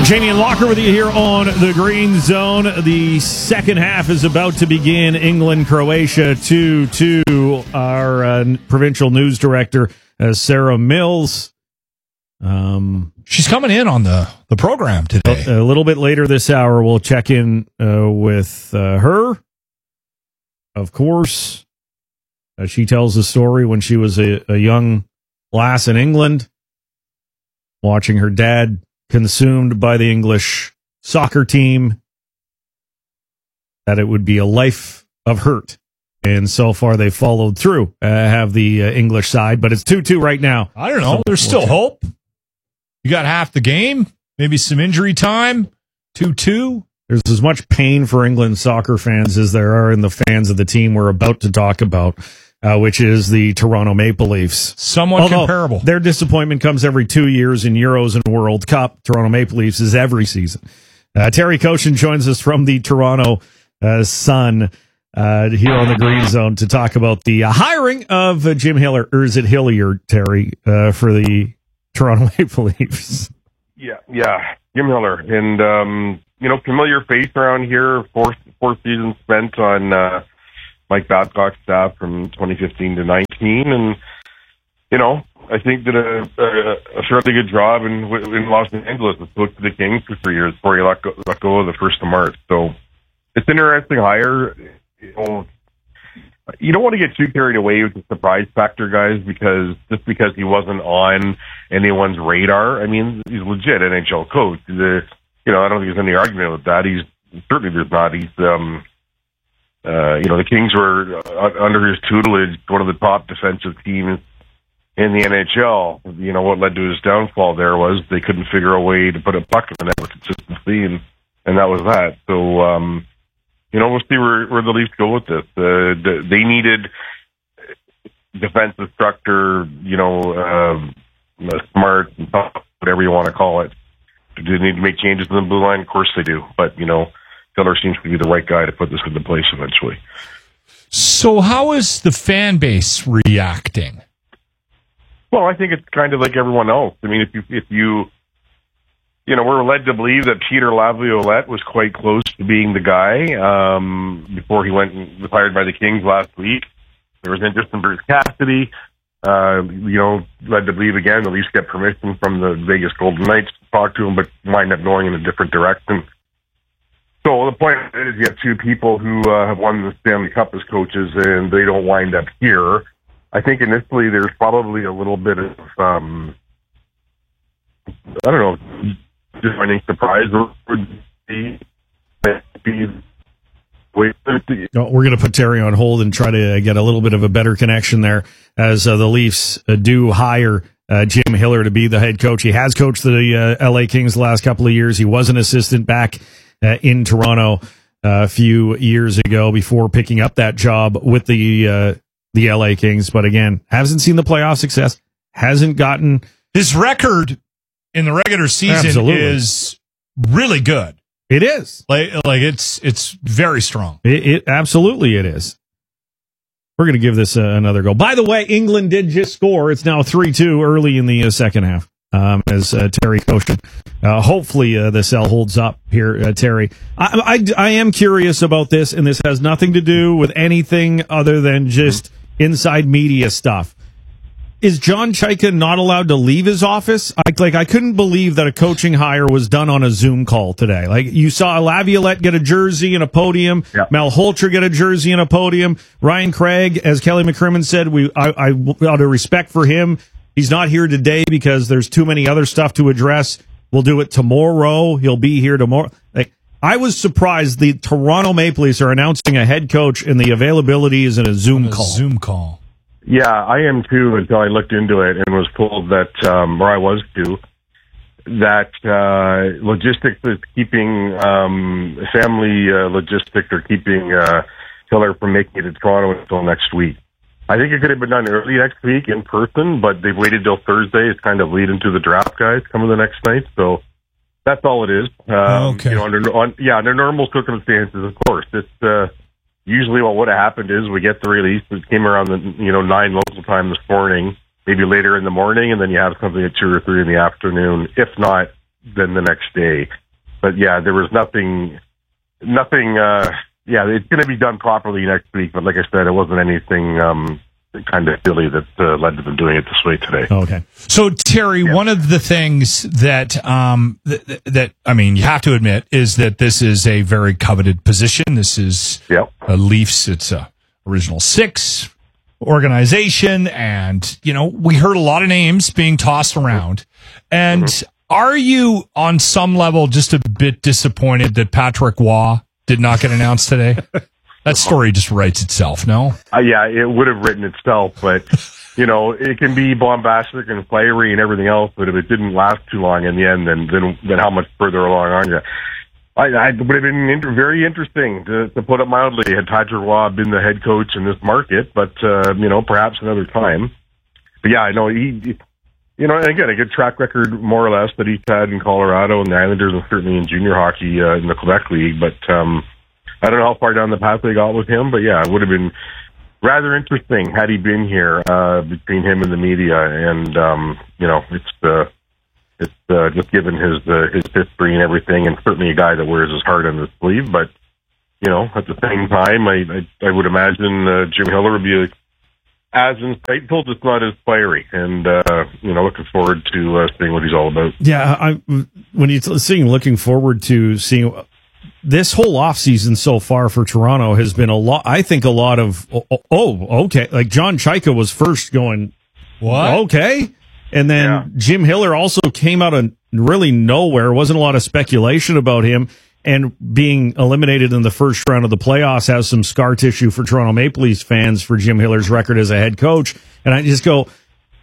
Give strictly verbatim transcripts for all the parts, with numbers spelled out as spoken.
Jamie and Locker with you here on the Green Zone. The second half is about to begin. England, Croatia, two two. Our uh, provincial news director, uh, Sarah Mills. Um, She's coming in on the, the program today. A, a little bit later this hour, we'll check in uh, with uh, her. Of course, uh, she tells the story when she was a, a young lass in England, watching her dad consumed by the English soccer team, that it would be a life of hurt. And so far, they followed through, uh, have the uh, English side, but it's two two right now. I don't know. So There's still hope. You got half the game, maybe some injury time, two two. There's as much pain for England soccer fans as there are in the fans of the team we're about to talk about, uh, which is the Toronto Maple Leafs. Somewhat Although comparable. Their disappointment comes every two years in Euros and World Cup. Toronto Maple Leafs is every season. Uh, Terry Koshin joins us from the Toronto uh, Sun uh, here on the Green Zone to talk about the uh, hiring of uh, Jim Hiller, or is it Hilliard, Terry, uh, for the Toronto Maple Leafs? Yeah, yeah, Jim Hiller. And, um, you know, familiar face around here, four, four seasons spent on uh, Mike Babcock's staff from twenty fifteen to nineteen. And, you know, I think did a, a, a fairly good job in, in Los Angeles. I spoke to the Kings for three years before he let go, let go of the first of March. So it's an interesting hire. You know, you don't want to get too carried away with the surprise factor, guys, because just because he wasn't on anyone's radar, I mean, he's a legit N H L coach. The, you know, I don't think there's any argument with that. He's certainly there's not. He's, um, uh, you know, the Kings were uh, under his tutelage, one of the top defensive teams in the N H L. You know, what led to his downfall there was they couldn't figure a way to put a puck in the net with consistency, and and that was that. So, um, you know, we'll see where, where the Leafs go with this. Uh, they needed defensive structure, you know, uh, smart, whatever you want to call it. Do they need to make changes in the blue line? Of course they do. But, you know, Hiller seems to be the right guy to put this into place eventually. So how is the fan base reacting? Well, I think it's kind of like everyone else. I mean, if you, if you, you know, we're led to believe that Peter Laviolette was quite close to being the guy um, before he went and was hired by the Kings last week. There was interest in Bruce Cassidy. Uh, you know, led to believe again, at least get permission from the Vegas Golden Knights to talk to him, but wind up going in a different direction. So the point is you have two people who uh, have won the Stanley Cup as coaches, and they don't wind up here. I think initially there's probably a little bit of, um, I don't know, just finding surprise would be, be No, we're going to put Terry on hold and try to get a little bit of a better connection there as uh, the Leafs uh, do hire uh, Jim Hiller to be the head coach. He has coached the uh, L A Kings the last couple of years. He was an assistant back uh, in Toronto uh, a few years ago before picking up that job with the uh, the L A Kings. But again, hasn't seen the playoff success, hasn't gotten... His record in the regular season Absolutely. is really good. It is. Like, like it's it's very strong. It, it absolutely it is. We're going to give this uh, another go. By the way, England did just score. It's now three two early in the uh, second half. Um, as uh, Terry Koshin. Uh, hopefully uh, the cell holds up here, uh, Terry. I, I, I am curious about this, and this has nothing to do with anything other than just inside media stuff. Is John Chaika not allowed to leave his office? I, like, I couldn't believe that a coaching hire was done on a Zoom call today. Like, you saw Laviolette get a jersey and a podium. Yeah. Mel Holcher get a jersey and a podium. Ryan Craig, as Kelly McCrimmon said, we I, I out of respect for him, he's not here today because there's too many other stuff to address. We'll do it tomorrow. He'll be here tomorrow. Like, I was surprised the Toronto Maple Leafs are announcing a head coach and the availability is in a Zoom a call. Zoom call. Yeah, I am too, until I looked into it and was told that, um, or I was too, that uh, logistics is keeping, um, family uh, logistics are keeping uh, Hiller from making it to Toronto until next week. I think it could have been done early next week in person, but they've waited till Thursday. It's kind of leading to the draft guys coming the next night, so that's all it is. Um, okay. You know, under, on, yeah, under normal circumstances, of course. It's uh, usually what would have happened is we get the release. It came around the you know nine local time this morning, maybe later in the morning, and then you have something at two or three in the afternoon. If not, then the next day. But yeah, there was nothing, nothing. Uh, yeah, it's going to be done properly next week. But like I said, it wasn't anything um, kind of silly that uh, led to them doing it this way today. Okay. So Terry, Yeah. one of the things that um th- that I mean, you have to admit is that this is a very coveted position. This is Yep. a Leafs. It's a original six organization, and you know we heard a lot of names being tossed around. And Mm-hmm. are you on some level just a bit disappointed that Patrick Waugh did not get announced today? That story just writes itself. No. Uh, yeah, it would have written itself, but you know, it can be bombastic and fiery and everything else. But if it didn't last too long in the end, then then, then how much further along are you? I, I would have been inter- very interesting, to, to put it mildly, had Patrick Waugh been the head coach in this market. But uh, you know, perhaps another time. But yeah, I know he, you know, and again, a good track record more or less that he's had in Colorado and the Islanders, and certainly in junior hockey uh, in the Quebec League. But um, I don't know how far down the path they got with him, but yeah, it would have been rather interesting had he been here uh, between him and the media. And um, you know, it's uh, it's uh, just given his uh, his history and everything, and certainly a guy that wears his heart on his sleeve. But you know, at the same time, I I, I would imagine uh, Jim Hiller would be as insightful, just not as fiery. And uh, you know, looking forward to uh, seeing what he's all about. Yeah, I when you're seeing, looking forward to seeing this whole offseason so far for Toronto has been a lot. I think a lot of oh, oh okay, like John Chaika was first going What? okay, and then Yeah. Jim Hiller also came out of really nowhere. Wasn't a lot of speculation about him, and being eliminated in the first round of the playoffs has some scar tissue for Toronto Maple Leafs fans for Jim Hiller's record as a head coach. And I just go,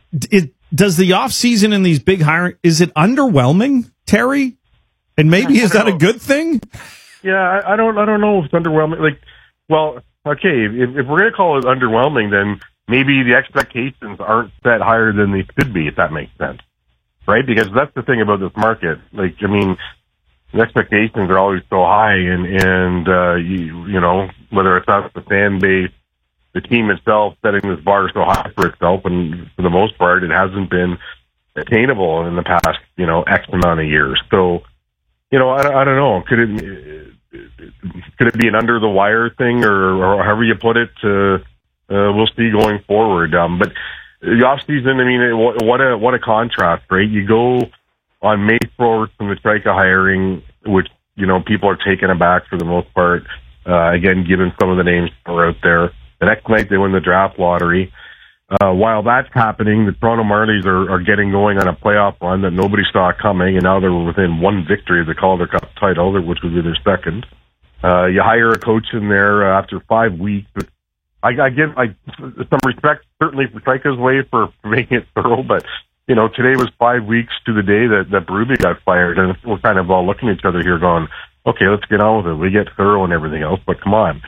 it does the offseason in these big hiring, is it underwhelming, Terry? And maybe is that a good thing? Yeah, I, I don't, I don't know if it's underwhelming. Like, well, okay, if, if we're going to call it underwhelming, then maybe the expectations aren't set higher than they could be, if that makes sense, right? Because that's the thing about this market. Like, I mean, the expectations are always so high, and and uh, you you know, whether it's us, the fan base, the team itself, setting this bar so high for itself, and for the most part, it hasn't been attainable in the past, you know, X amount of years. So, you know, I, I don't know. Could it could it be an under the wire thing, or, or however you put it? Uh, uh, we'll see going forward. Um, but the off season, I mean, what, what a what a contrast, right? You go on May fourth from the Trika hiring, which, you know, people are taken aback for the most part. Uh, again, given some of the names that are out there. The next night they win the draft lottery. Uh, while that's happening, the Toronto Marlies are, are getting going on a playoff run that nobody saw coming, and now they're within one victory of the Calder Cup title, which would be their second. Uh, you hire a coach in there uh, after five weeks. But I, I give I, some respect, certainly for Trika's way for, for making it thorough, but you know, today was five weeks to the day that, that Berube got fired, and we're kind of all looking at each other here going, okay, let's get on with it. We get thorough and everything else, but come on.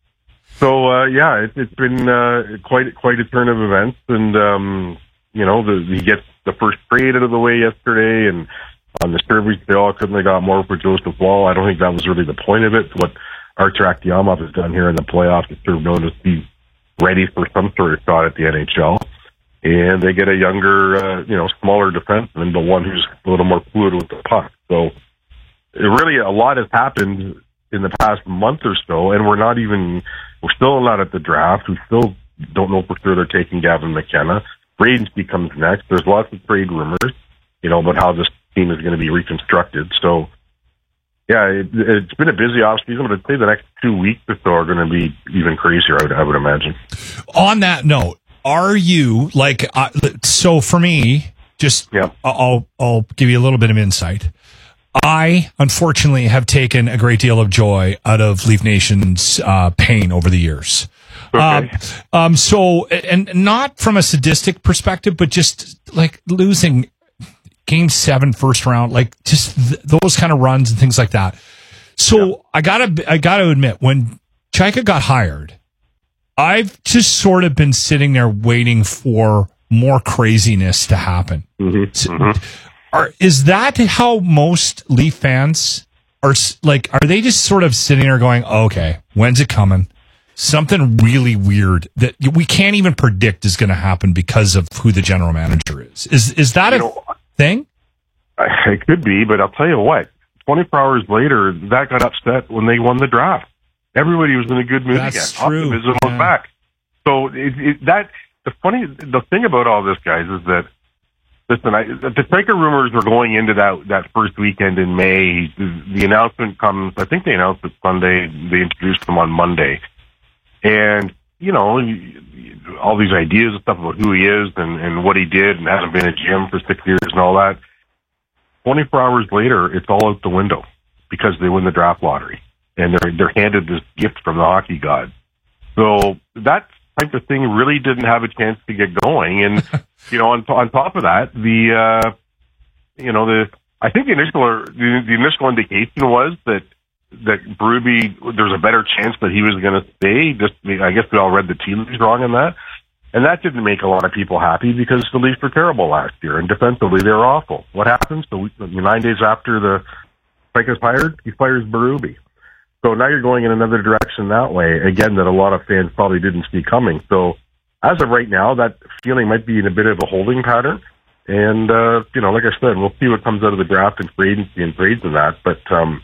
So, uh, yeah, it, it's been uh, quite quite a turn of events, and, um, you know, the, he gets the first trade out of the way yesterday, and on the service, they all couldn't have got more for Joseph Wall. I don't think that was really the point of it. What Artur Akhtiamov has done here in the playoffs is serve notice he's ready for some sort of shot at the N H L. And they get a younger, uh, you know, smaller defenseman, but one who's a little more fluid with the puck. So it really, a lot has happened in the past month or so, and we're not even, we're still not at the draft. We still don't know for sure they're taking Gavin McKenna. Bradenski comes next. There's lots of trade rumors, you know, about how this team is going to be reconstructed. So, yeah, it, it's been a busy offseason, but I'd say the next two weeks or so are going to be even crazier, I would, I would imagine. On that note, are you like uh, so? For me, just Yeah. I'll I'll give you a little bit of insight. I unfortunately have taken a great deal of joy out of Leaf Nation's uh, pain over the years. Okay. Um, um, so, and not from a sadistic perspective, but just like losing game seven, first round, like just th- those kind of runs and things like that. So yeah. I gotta, I gotta admit, when Chaika got hired, I've just sort of been sitting there waiting for more craziness to happen. Mm-hmm. So, mm-hmm. Are, is that how most Leaf fans are? Like, are they just sort of sitting there going, okay, when's it coming? Something really weird that we can't even predict is going to happen because of who the general manager is. Is is that You a know, thing? It could be, but I'll tell you what. twenty-four hours later, that got upset when they won the draft. Everybody was in a good mood That's again. true. Optimism was Yeah. back. So it, it, that the funny the thing about all this, guys, is that listen, I, the Striker rumors were going into that that first weekend in May. The, the announcement comes. I think they announced it Sunday. They introduced him on Monday, and you know, all these ideas and stuff about who he is and, and what he did, and hasn't been in a gym for six years and all that. twenty-four hours later, it's all out the window because they win the draft lottery, and they're they're handed this gift from the hockey god. So that type of thing really didn't have a chance to get going. And you know, on on top of that, the uh, you know the I think the initial the, the initial indication was that that Berube, there's a better chance that he was going to stay. Just I guess we all read the tea leaves wrong on that. And that didn't make a lot of people happy because the Leafs were terrible last year, and defensively they were awful. What happens? So nine days after the strike is hired, he fires Berube. So now you're going in another direction that way, again, that a lot of fans probably didn't see coming. So as of right now, that feeling might be in a bit of a holding pattern. And, uh, you know, like I said, we'll see what comes out of the draft and free agency and trades and that. But, um,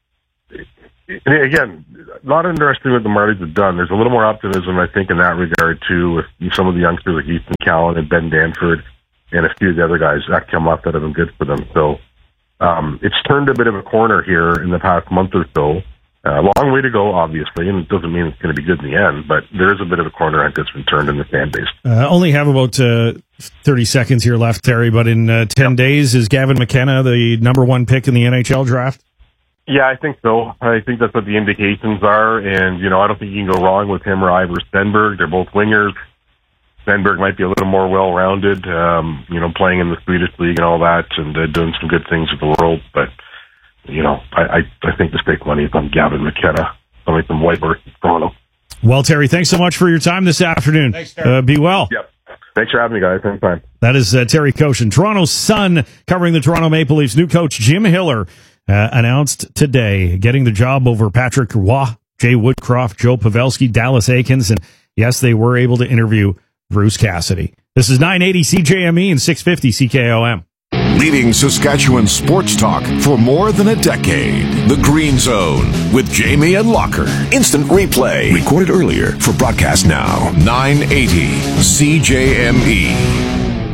again, not interested in what the Marlies have done. There's a little more optimism, I think, in that regard, too, with some of the youngsters like Ethan Callan and Ben Danford and a few of the other guys that come up that have been good for them. So um, it's turned a bit of a corner here in the past month or so. A uh, long way to go, obviously, and it doesn't mean it's going to be good in the end, but there is a bit of a corner, I think, that's been turned in the fan base. Uh, only have about uh, thirty seconds here left, Terry, but in uh, ten yep. days, is Gavin McKenna the number one pick in the N H L draft? Yeah, I think so. I think that's what the indications are, and, you know, I don't think you can go wrong with him or Ivor Stenberg. They're both wingers. Stenberg might be a little more well-rounded, um, you know, playing in the Swedish league and all that, and uh, doing some good things with the world, but you know, I, I, I think the stake money is on Gavin McKenna, somebody from Whitehorse, Toronto. Well, Terry, thanks so much for your time this afternoon. Thanks, Terry. Uh, be well. Yep. Thanks for having me, guys. Anytime. That is uh, Terry Koshin, Toronto Sun, covering the Toronto Maple Leafs. New coach Jim Hiller uh, announced today, getting the job over Patrick Roy, Jay Woodcroft, Joe Pavelski, Dallas Aikens, and yes, they were able to interview Bruce Cassidy. This is nine eighty C J M E and six fifty C K O M. Leading Saskatchewan sports talk for more than a decade. The Green Zone with Jamie and Locker. Instant replay. Recorded earlier for broadcast now. nine eighty C J M E.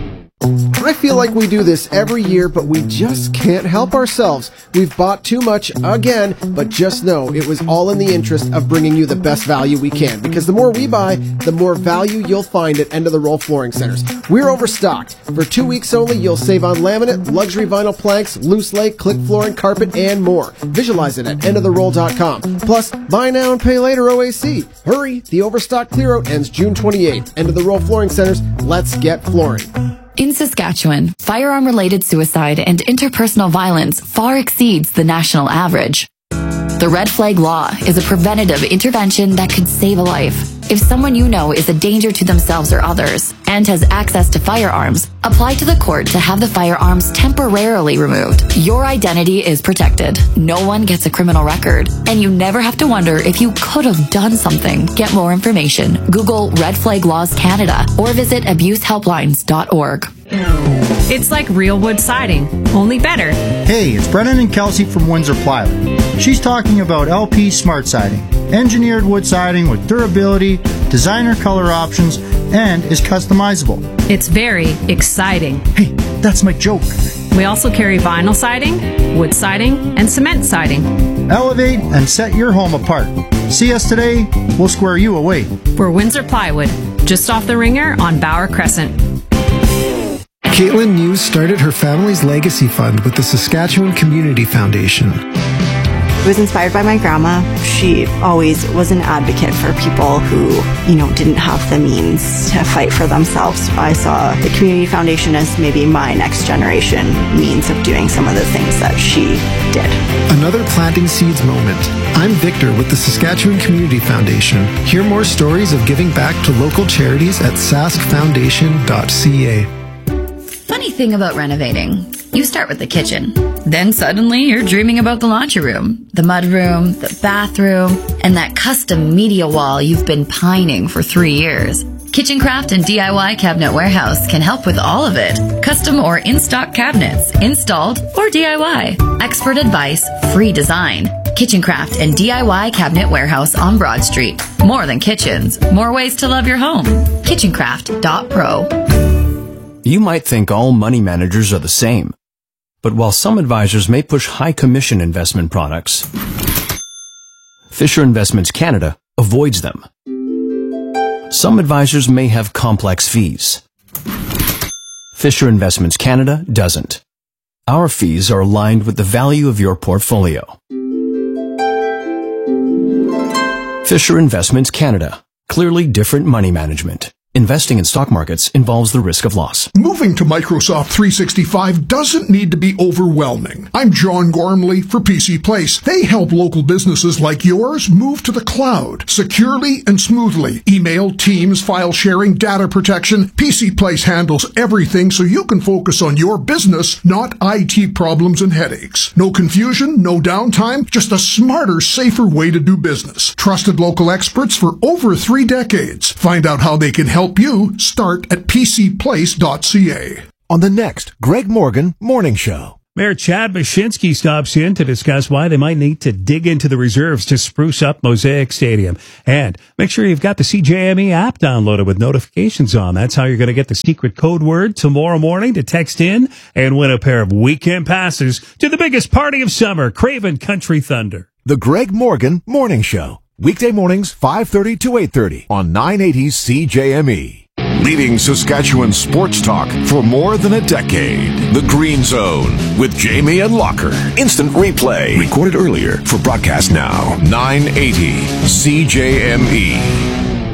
I feel like we do this every year, but we just can't help ourselves. We've bought too much again, but just know it was all in the interest of bringing you the best value we can, because the more we buy, the more value you'll find at End of the Roll Flooring Centers. We're overstocked. For two weeks only, you'll save on laminate, luxury vinyl planks, loose lay, click flooring, carpet, and more. Visualize it at end of the roll dot com. Plus, buy now and pay later O A C. Hurry, the overstock clear-out ends June twenty-eighth. End of the Roll Flooring Centers, let's get flooring. In Saskatchewan, firearm-related suicide and interpersonal violence far exceeds the national average. The Red Flag Law is a preventative intervention that could save a life. If someone you know is a danger to themselves or others and has access to firearms, apply to the court to have the firearms temporarily removed. Your identity is protected. No one gets a criminal record, and you never have to wonder if you could have done something. Get more information. Google Red Flag Laws Canada or visit abuse helplines dot org. It's like real wood siding, only better. Hey, it's Brennan and Kelsey from Windsor Plywood. She's talking about L P Smart Siding. Engineered wood siding with durability, designer color options, and is customizable. It's very exciting. Hey, that's my joke. We also carry vinyl siding, wood siding, and cement siding. Elevate and set your home apart. See us today, we'll square you away. We're Windsor Plywood, just off the Ringer on Bauer Crescent. Caitlin News started her family's legacy fund with the Saskatchewan Community Foundation. I was inspired by my grandma. She always was an advocate for people who, you know, didn't have the means to fight for themselves. I saw the Community Foundation as maybe my next generation means of doing some of the things that she did. Another planting seeds moment. I'm Victor with the Saskatchewan Community Foundation. Hear more stories of giving back to local charities at sask foundation dot c a. Funny thing about renovating, you start with the kitchen. Then suddenly you're dreaming about the laundry room, the mudroom, the bathroom, and that custom media wall you've been pining for three years. Kitchencraft and D I Y Cabinet Warehouse can help with all of it. Custom or in-stock cabinets, installed or D I Y. Expert advice, free design. Kitchencraft and D I Y Cabinet Warehouse on Broad Street. More than kitchens, more ways to love your home. kitchencraft dot pro. You might think all money managers are the same. But while some advisors may push high commission investment products, Fisher Investments Canada avoids them. Some advisors may have complex fees. Fisher Investments Canada doesn't. Our fees are aligned with the value of your portfolio. Fisher Investments Canada. Clearly different money management. Investing in stock markets involves the risk of loss. Moving to Microsoft three sixty-five doesn't need to be overwhelming. I'm John Gormley for P C Place. They help local businesses like yours move to the cloud securely and smoothly. Email, Teams, file sharing, data protection. P C Place handles everything so you can focus on your business, not I T problems and headaches. No confusion, no downtime, just a smarter, safer way to do business. Trusted local experts for over three decades. Find out how they can help you. Start at p c place dot c a. On the next Greg Morgan Morning Show. Mayor Chad Mashinsky stops in to discuss why they might need to dig into the reserves to spruce up Mosaic Stadium. And make sure you've got the C J M E app downloaded with notifications on. That's how you're going to get the secret code word tomorrow morning to text in and win a pair of weekend passes to the biggest party of summer, Craven Country Thunder. The Greg Morgan Morning Show. Weekday mornings, five thirty to eight thirty on nine eighty C J M E. Leading Saskatchewan sports talk for more than a decade. The Green Zone with Jamie and Locker. Instant replay. Recorded earlier for broadcast now. nine eighty C J M E.